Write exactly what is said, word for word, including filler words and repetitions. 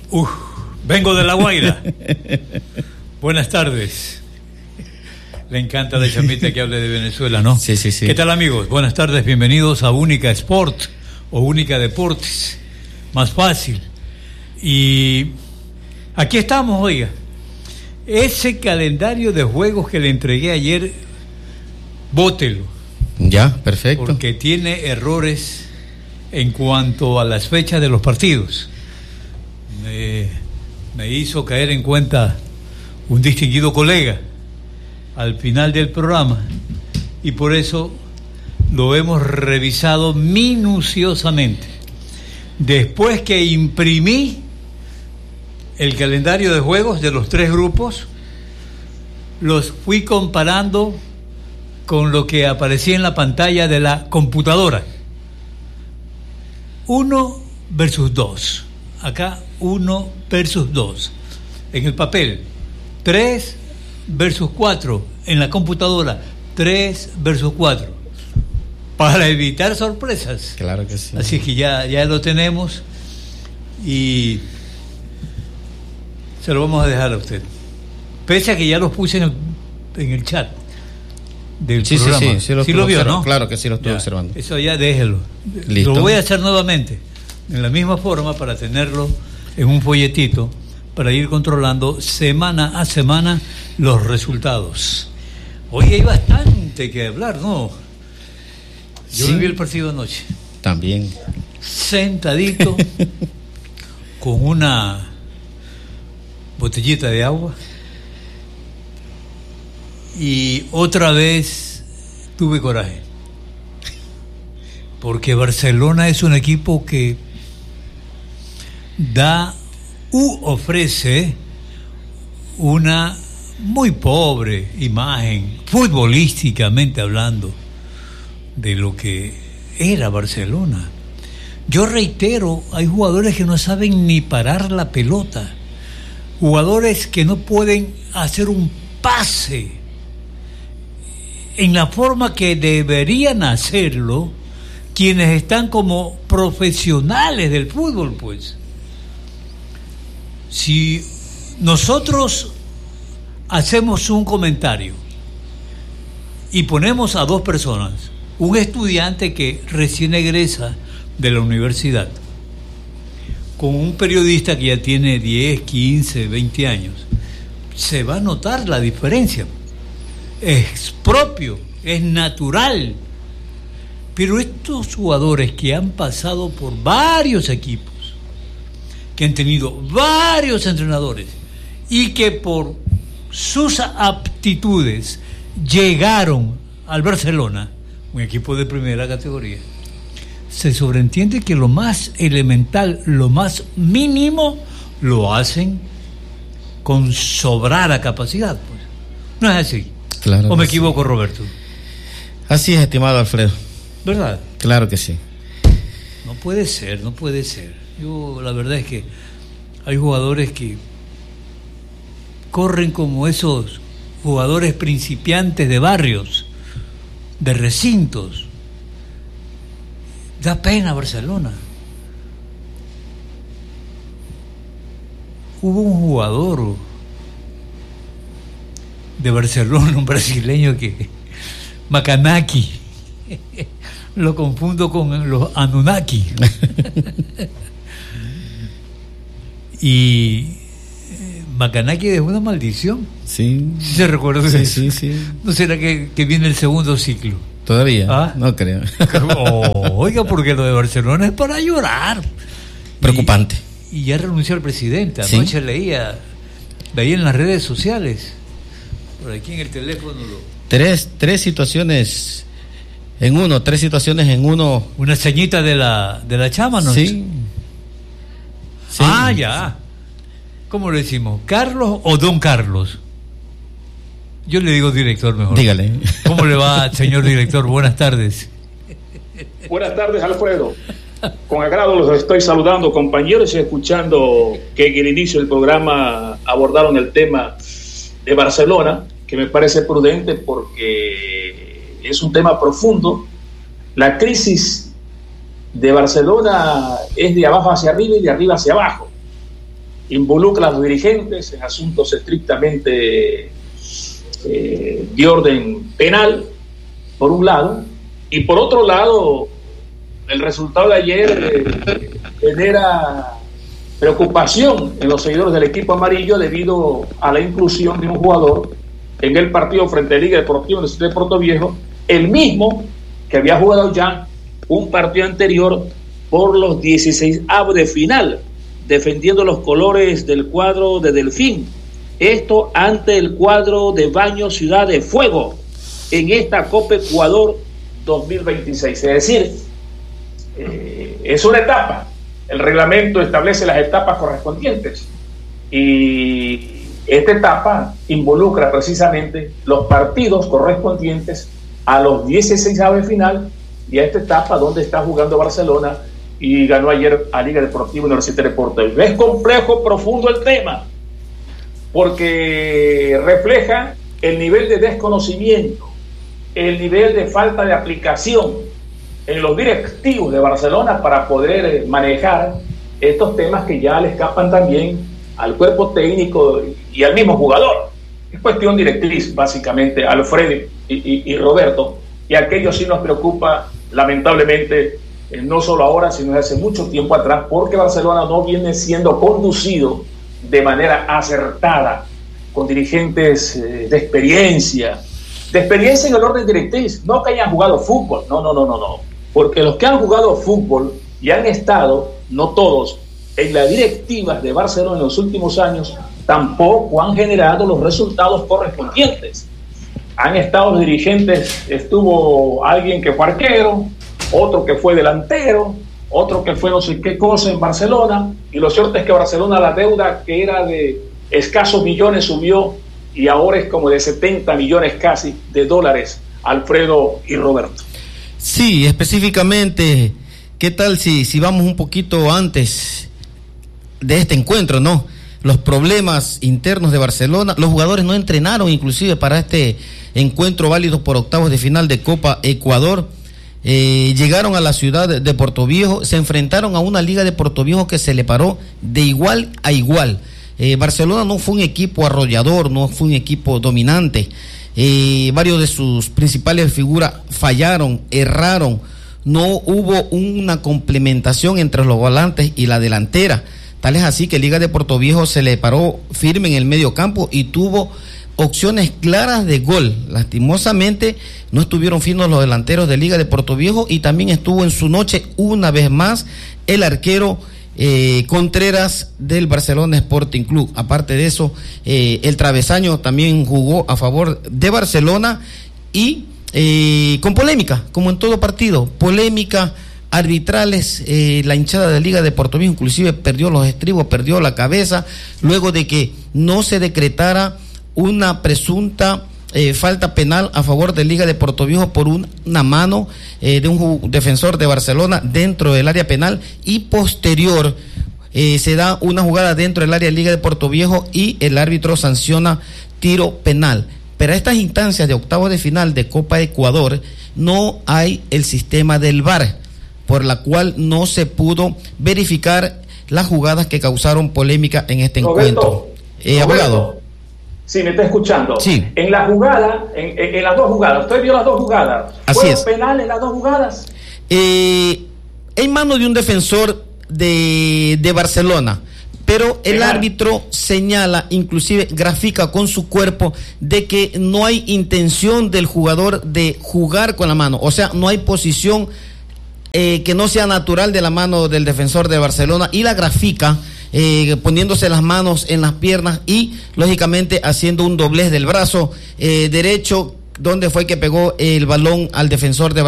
Uf, vengo de La Guaira. Buenas tardes. Le encanta la chamita que hable de Venezuela, ¿no? Sí, sí, sí. ¿Qué tal, amigos? Buenas tardes, bienvenidos a Única Sport o Única Deportes. Más fácil. Y aquí estamos, oiga. Ese calendario de juegos que le entregué ayer, bótelo. Ya, perfecto. Porque tiene errores en cuanto a las fechas de los partidos. Me, me hizo caer en cuenta un distinguido colega al final del programa y por eso lo hemos revisado minuciosamente. Después que imprimí el calendario de juegos de los tres grupos, los fui comparando con lo que aparecía en la pantalla de la computadora. Uno versus dos. Acá uno versus dos. En el papel. Tres versus cuatro. En la computadora. Tres versus cuatro. Para evitar sorpresas. Claro que sí. Así que ya, ya lo tenemos. Y se lo vamos a dejar a usted. Pese a que ya los puse en el, en el chat del sí, programa. Sí, sí, sí. Lo, sí lo vio, ¿no? Claro que sí lo estoy ya, observando. Eso ya déjelo. ¿Listo? Lo voy a hacer nuevamente. En la misma forma para tenerlo en un folletito para ir controlando semana a semana los resultados. Hoy hay bastante que hablar, ¿no? Yo sí. vi el partido anoche. También. Sentadito con una botellita de agua y otra vez tuve coraje. Porque Barcelona es un equipo que da u ofrece una muy pobre imagen, futbolísticamente hablando, de lo que era Barcelona. Yo reitero, hay jugadores que no saben ni parar la pelota, jugadores que no pueden hacer un pase en la forma que deberían hacerlo quienes están como profesionales del fútbol, pues. Si nosotros hacemos un comentario y ponemos a dos personas, un estudiante que recién egresa de la universidad, con un periodista que ya tiene diez, quince, veinte años, se va a notar la diferencia. Es propio, es natural. Pero estos jugadores que han pasado por varios equipos, que han tenido varios entrenadores y que por sus aptitudes llegaron al Barcelona, un equipo de primera categoría, se sobreentiende que lo más elemental, lo más mínimo, lo hacen con sobrada capacidad, pues. ¿No es así? Claro. ¿O me equivoco, sí, Roberto? Así es, estimado Alfredo. ¿Verdad? Claro que sí. No puede ser, no puede ser. Yo, la verdad es que hay jugadores que corren como esos jugadores principiantes de barrios, de recintos. Da pena Barcelona. Hubo un jugador de Barcelona, un brasileño que Macanaki, lo confundo con los Anunnaki. Y Macanaki dejó una maldición. Sí. ¿Sí se recuerda de sí, eso? Sí, sí. ¿No será que, que viene el segundo ciclo? ¿Todavía? ¿Ah? No creo. Oh, oiga, porque lo de Barcelona es para llorar. Preocupante. Y, y ya renunció el presidente. ¿Sí? Anoche leía, veía en las redes sociales, por aquí en el teléfono. Lo... Tres, tres situaciones en uno, tres situaciones en uno. Una ceñita de la, de la chama, ¿no? Sí. Sí. Ah, ya. ¿Cómo le decimos? ¿Carlos o don Carlos? Yo le digo director mejor. Dígale. ¿Cómo le va, señor director? Buenas tardes. Buenas tardes, Alfredo. Con agrado los estoy saludando, compañeros, y escuchando que en el inicio del programa abordaron el tema de Barcelona, que me parece prudente porque es un tema profundo. La crisis de Barcelona es de abajo hacia arriba y de arriba hacia abajo. involucra a los dirigentes en asuntos estrictamente eh, de orden penal, por un lado, y por otro lado, el resultado de ayer eh, genera preocupación en los seguidores del equipo amarillo debido a la inclusión de un jugador en el partido frente a Liga Deportiva de Puerto Viejo, el mismo que había jugado ya un partido anterior por los dieciséis avos de final, defendiendo los colores del cuadro de Delfín. Esto ante el cuadro de Baños Ciudad de Fuego en esta Copa Ecuador dos mil veintiséis. Es decir, eh, es una etapa. El reglamento establece las etapas correspondientes y esta etapa involucra precisamente los partidos correspondientes a los dieciséis avos de final y a esta etapa donde está jugando Barcelona y ganó ayer a Liga Deportiva Universitaria de Puerto Viejo. Es complejo, profundo el tema, porque refleja el nivel de desconocimiento, el nivel de falta de aplicación en los directivos de Barcelona para poder manejar estos temas que ya le escapan también al cuerpo técnico y al mismo jugador. Es cuestión directriz, básicamente, Alfredo y, y, y Roberto, y aquello sí nos preocupa, lamentablemente, eh, no solo ahora, sino desde hace mucho tiempo atrás, porque Barcelona no viene siendo conducido de manera acertada, con dirigentes eh, de experiencia, de experiencia en el orden directriz, no que hayan jugado fútbol, no, no, no, no, no, porque los que han jugado fútbol y han estado, no todos, en las directivas de Barcelona en los últimos años, tampoco han generado los resultados correspondientes. Han estado los dirigentes, estuvo alguien que fue arquero, otro que fue delantero, otro que fue no sé qué cosa en Barcelona, y lo cierto es que Barcelona, la deuda que era de escasos millones subió y ahora es como de setenta millones casi de dólares, Alfredo y Roberto. Sí, específicamente, ¿qué tal si, si vamos un poquito antes de este encuentro, no? Los problemas internos de Barcelona, los jugadores no entrenaron inclusive para este encuentro válido por octavos de final de Copa Ecuador. Eh, llegaron a la ciudad de, de Puerto Viejo, se enfrentaron a una Liga de Puerto Viejo que se le paró de igual a igual. Eh, Barcelona no fue un equipo arrollador, no fue un equipo dominante. Eh, varios de sus principales figuras fallaron, erraron, no hubo una complementación entre los volantes y la delantera. Tal es así que Liga de Puerto Viejo se le paró firme en el medio campo y tuvo opciones claras de gol. Lastimosamente no estuvieron finos los delanteros de Liga de Puerto Viejo y también estuvo en su noche una vez más el arquero eh, Contreras del Barcelona Sporting Club. Aparte de eso, eh, el travesaño también jugó a favor de Barcelona y eh, con polémica, como en todo partido, polémica, arbitrales, eh, la hinchada de Liga de Puerto Viejo inclusive perdió los estribos, perdió la cabeza, luego de que no se decretara una presunta eh, falta penal a favor de Liga de Puerto Viejo por un, una mano eh, de un ju- defensor de Barcelona dentro del área penal, y posterior eh, se da una jugada dentro del área de Liga de Puerto Viejo y el árbitro sanciona tiro penal. Pero a estas instancias de octavos de final de Copa Ecuador no hay el sistema del V A R, por la cual no se pudo verificar las jugadas que causaron polémica en este Roberto, encuentro. Eh, Roberto, abogado. Sí, me está escuchando. Sí. En la jugada, en, en, en las dos jugadas, usted vio las dos jugadas. Así ¿Fueron es. penales las dos jugadas? Eh, en mano de un defensor de, de Barcelona, pero el Penal. árbitro señala, inclusive grafica con su cuerpo, de que no hay intención del jugador de jugar con la mano, o sea, no hay posición eh, que no sea natural de la mano del defensor de Barcelona, y la grafica eh, poniéndose las manos en las piernas y lógicamente haciendo un doblez del brazo eh, derecho, donde fue que pegó el balón al defensor de Barcelona.